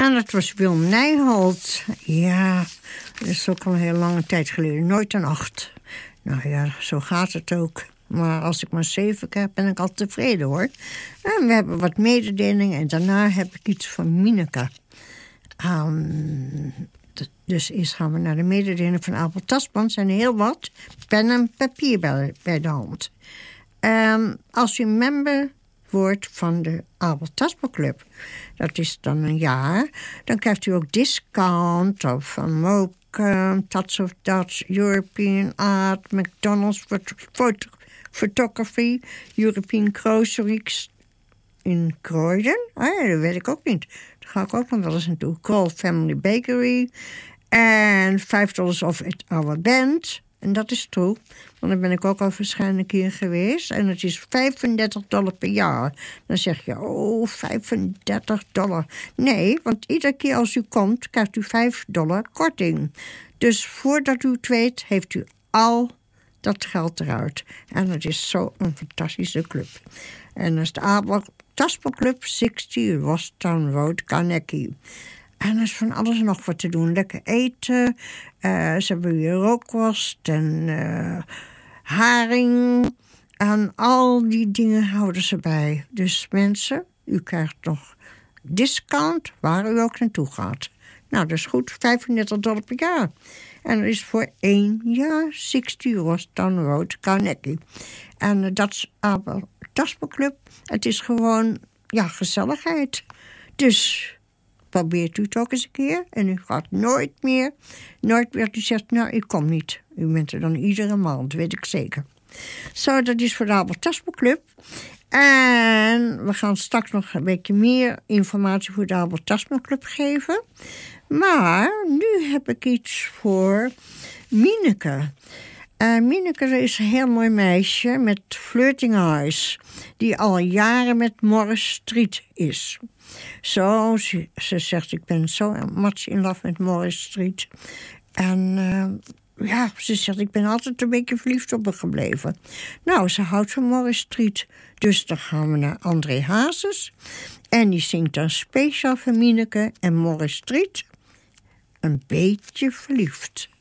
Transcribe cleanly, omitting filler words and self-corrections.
En dat was Willem Nijholt. Ja, dat is ook al een heel lange tijd geleden. Nooit een 8. Nou ja, zo gaat het ook. Maar als ik maar 7 heb, ben ik al tevreden, hoor. En we hebben wat mededelingen en daarna heb ik iets van Mineke. Dus eerst gaan we naar de mededelingen van Abel Tasman. Er zijn heel wat. Pen en papier bij de hand. Als u member wordt van de Abel Tasman Club, dat is dan een jaar, dan krijgt u ook discount of van Moke, Tots of Dutch, European Art, McDonald's Photography, European Groceries in Croydon. Ja, dat weet ik ook niet. Daar ga ik ook nog wel eens naartoe. Kroll Family Bakery. En $5 off at our band. En dat is true. Want daar ben ik ook al verschillende keer geweest. En het is $35 per jaar. Dan zeg je, $35. Nee, want iedere keer als u komt, krijgt u $5 korting. Dus voordat u het weet, heeft u al dat geld eruit. En het is zo'n fantastische club. En dat is de Abel Tasman Club 60 Rostown Road, Carnegie. En er is van alles en nog wat te doen. Lekker eten. Ze hebben hier rookworst en haring. En al die dingen houden ze bij. Dus mensen, u krijgt nog discount waar u ook naartoe gaat. Nou, dat is goed. $35 per jaar. En dat is voor 1 jaar 60 Rostown Road, Carnegie. En dat is Abel Tasman Club. Het is gewoon, ja, gezelligheid. Dus probeert u het ook eens een keer. En u gaat nooit meer dat u zegt, nou, ik kom niet. U bent er dan iedere maand, weet ik zeker. Zo, dat is voor de Abel Tasman Club. En we gaan straks nog een beetje meer informatie voor de Abel Tasman Club geven. Maar nu heb ik iets voor Mineke. Mineke is een heel mooi meisje met flirting eyes, die al jaren met Morris Street is. Zo, ze zegt, ik ben zo much in love met Morris Street. En ja, ze zegt, ik ben altijd een beetje verliefd op haar gebleven. Nou, ze houdt van Morris Street. Dus dan gaan we naar André Hazes. En die zingt dan speciaal voor Mineke en Morris Street. Een beetje verliefd.